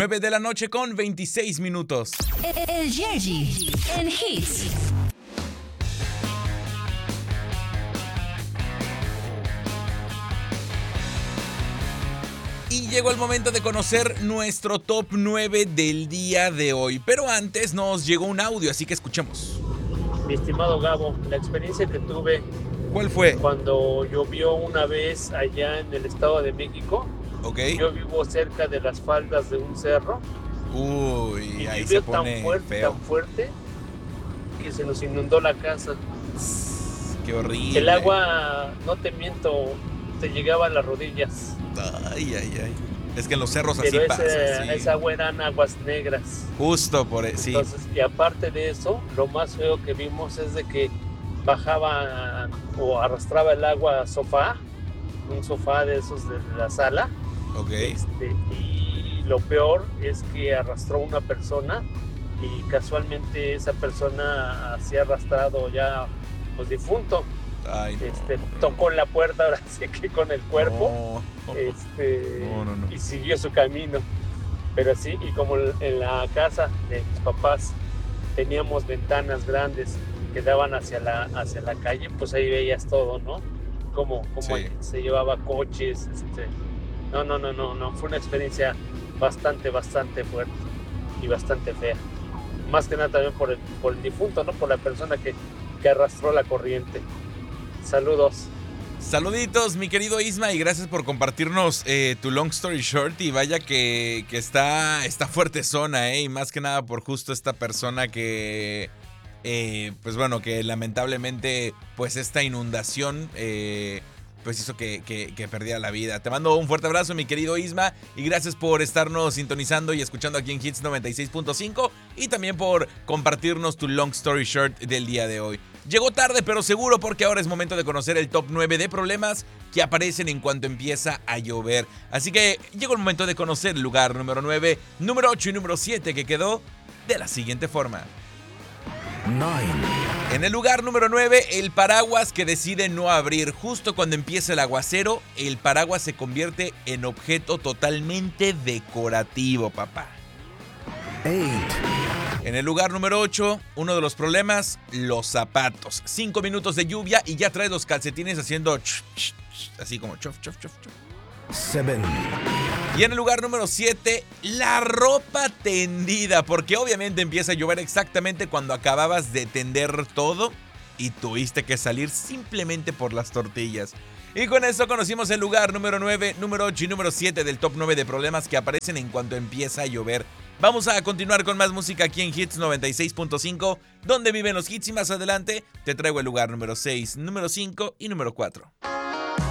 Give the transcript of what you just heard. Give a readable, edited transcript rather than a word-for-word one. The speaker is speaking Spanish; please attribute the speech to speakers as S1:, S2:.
S1: 9 de la noche con 26 minutos.
S2: El Yerji en Hits.
S1: Y llegó el momento de conocer nuestro top 9 del día de hoy. Pero antes nos llegó un audio, así que escuchemos.
S3: Mi estimado Gabo, la experiencia que tuve
S1: ¿Cuál fue?
S3: cuando llovió una vez allá en el Estado de México.
S1: Ok.
S3: Yo vivo cerca de las faldas de un cerro.
S1: Uy,
S3: Y
S1: ahí
S3: llovió
S1: se pone feo.
S3: tan fuerte, que se nos inundó la casa.
S1: Qué horrible.
S3: El agua, no te miento, te llegaba a las rodillas.
S1: Ay. Es que en los cerros así
S3: Pero
S1: pasa. Sí.
S3: esa agua eran aguas negras.
S1: Justo por sí.
S3: Entonces, y aparte de eso, lo más feo que vimos es de que bajaba o arrastraba el agua a sofá, un sofá de esos de la sala.
S1: Ok.
S3: Y lo peor es que arrastró una persona y casualmente esa persona se ha arrastrado ya pues difunto.
S1: Ay, no.
S3: Tocó en la puerta, ahora sí que con el cuerpo.
S1: No.
S3: Y siguió su camino. Pero sí, y como en la casa de mis papás teníamos ventanas grandes que daban hacia la calle, pues ahí veías todo, ¿no? Como
S1: Sí.
S3: se llevaba coches. No, fue una experiencia bastante fuerte y bastante fea. Más que nada también por el difunto, ¿no? Por la persona que arrastró la corriente. Saludos.
S1: Saluditos, mi querido Isma, y gracias por compartirnos tu long story short. Y vaya que está fuerte zona, y más que nada por justo esta persona que, pues bueno, que lamentablemente, pues esta inundación, pues hizo que perdiera la vida. Te mando un fuerte abrazo, mi querido Isma, y gracias por estarnos sintonizando y escuchando aquí en Hits 96.5 y también por compartirnos tu long story short del día de hoy. Llegó tarde, pero seguro, porque ahora es momento de conocer el top 9 de problemas que aparecen en cuanto empieza a llover. Así que llegó el momento de conocer el lugar número 9, número 8 y número 7, que quedó de la siguiente forma.
S4: 9.
S1: En el lugar número 9, el paraguas que decide no abrir. Justo cuando empieza el aguacero, el paraguas se convierte en objeto totalmente decorativo, papá.
S4: 8.
S1: En el lugar número 8, uno de los problemas, los zapatos. 5 minutos de lluvia y ya traes los calcetines haciendo así como chof.
S4: 7.
S1: Y en el lugar número 7, la ropa tendida, porque obviamente empieza a llover exactamente cuando acababas de tender todo y tuviste que salir simplemente por las tortillas. Y con eso conocimos el lugar número 9, número 8 y número 7 del top 9 de problemas que aparecen en cuanto empieza a llover. Vamos a continuar con más música aquí en Hits 96.5, donde viven los hits, y más adelante te traigo el lugar número 6, número 5 y número 4.